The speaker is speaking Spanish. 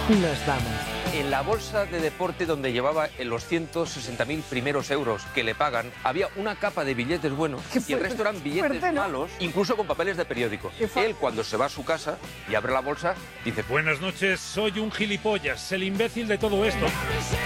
Nos vamos. En la bolsa de deporte donde llevaba en los 160.000 primeros euros que le pagan, había una capa de billetes buenos y el resto eran billetes malos, incluso con papeles de periódico. Él, cuando se va a su casa y abre la bolsa, dice: Buenas noches, soy un gilipollas, el imbécil de todo esto.